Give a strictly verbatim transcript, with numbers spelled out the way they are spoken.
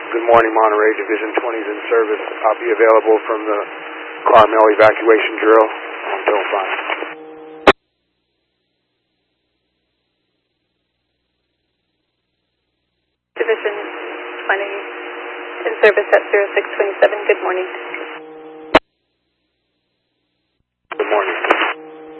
Good morning, Monterey. Division twenty is in service. I'll be available from the Carmel evacuation drill until five. Division twenty in service at zero six twenty-seven. Good morning. Good morning.